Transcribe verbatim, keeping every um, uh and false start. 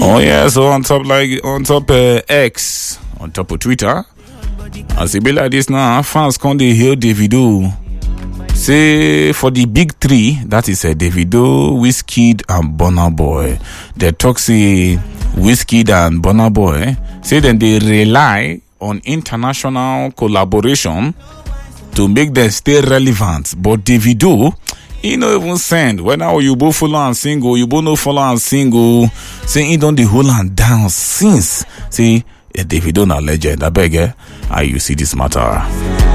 Oh yeah, so on top like on top uh, X, on top of Twitter, as it be like this now, fans can't they hear Davido say for the big three, that is a uh, Davido, Wizkid and Burna Boy. They talk say Wizkid and Burna Boy say then they rely on international collaboration to make them stay relevant. But Davido, he no even send. When now you both follow and single, you both no follow and single. Say he done the whole and down since. See, Davido na legend. I beg, eh? How you see this matter?